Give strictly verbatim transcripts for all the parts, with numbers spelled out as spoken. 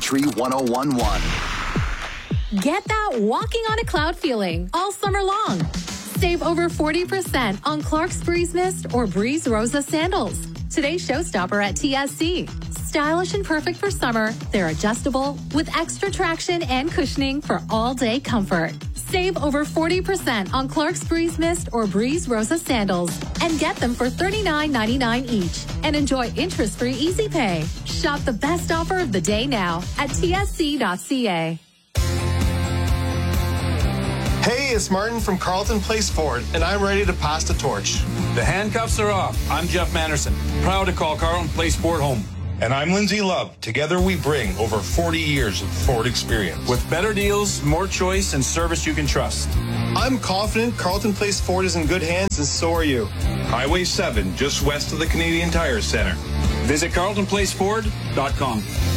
Country one oh one point one. Get that walking on a cloud feeling all summer long. Save over forty percent on Clark's Breeze Mist or Breeze Rosa sandals. Today's showstopper at T S C. Stylish and perfect for summer, they're adjustable with extra traction and cushioning for all-day comfort. Save over forty percent on Clark's Breeze Mist or Breeze Rosa sandals and get them for thirty-nine ninety-nine each. And enjoy interest-free Easy Pay. Shop the best offer of the day now at T S C dot C A. Hey, it's Martin from Carlton Place Ford, and I'm ready to pass the torch. The handcuffs are off. I'm Jeff Manderson, proud to call Carlton Place Ford home. And I'm Lindsay Love. Together we bring over forty years of Ford experience. With better deals, more choice, and service you can trust. I'm confident Carlton Place Ford is in good hands, and so are you. Highway seven, just west of the Canadian Tire Center. Visit carlton place ford dot com.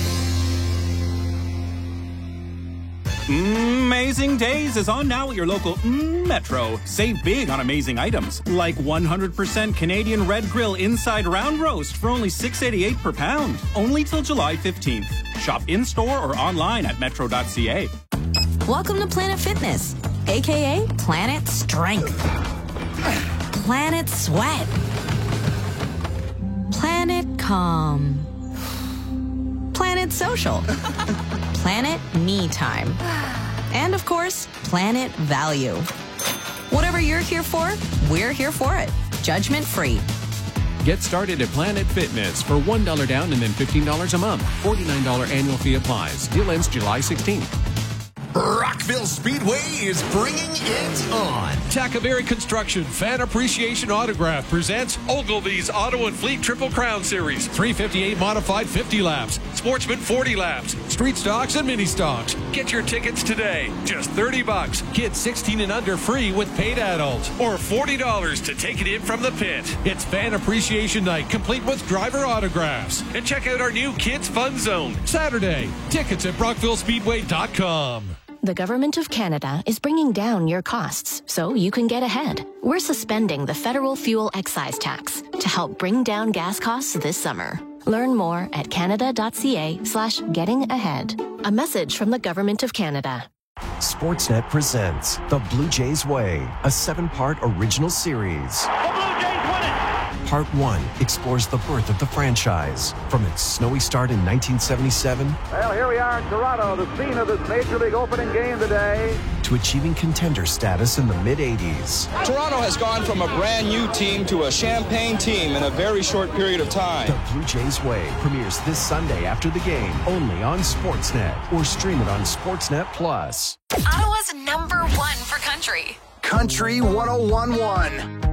Amazing Days is on now at your local Metro. Save big on amazing items, like one hundred percent Canadian Red Grill Inside Round Roast for only six dollars and eighty-eight cents per pound. Only till July fifteenth. Shop in-store or online at metro dot c a. Welcome to Planet Fitness, a k a. Planet Strength, Planet Sweat, Planet Calm, Planet Social, Planet Me Time, and of course, Planet Value. Whatever you're here for, we're here for it. Judgment free. Get started at Planet Fitness for one dollar down and then fifteen dollars a month. forty-nine dollars annual fee applies. Deal ends July sixteenth. Rockville Speedway is bringing it on. Tackaberry Construction Fan Appreciation Autograph presents Ogilvy's Auto and Fleet Triple Crown Series. three fifty-eight modified fifty laps. Sportsman forty laps. Street stocks and mini stocks. Get your tickets today. Just thirty bucks. Kids sixteen and under free with paid adults. Or forty dollars to take it in from the pit. It's Fan Appreciation Night, complete with driver autographs. And check out our new Kids Fun Zone. Saturday. Tickets at brockville speedway dot com. The Government of Canada is bringing down your costs so you can get ahead. We're suspending the federal fuel excise tax to help bring down gas costs this summer. Learn more at canada dot c a slash getting ahead. A message from the Government of Canada. Sportsnet presents The Blue Jays Way, a seven-part original series. The Blue Jays win it! Part one explores the birth of the franchise, from its snowy start in nineteen seventy-seven. Well, here we are in Toronto, the scene of this Major League opening game today. To achieving contender status in the mid-eighties. Toronto has gone from a brand new team to a champagne team in a very short period of time. The Blue Jays Way premieres this Sunday after the game, only on Sportsnet, or stream it on Sportsnet Plus. Ottawa's number one for country. Country one oh one point one.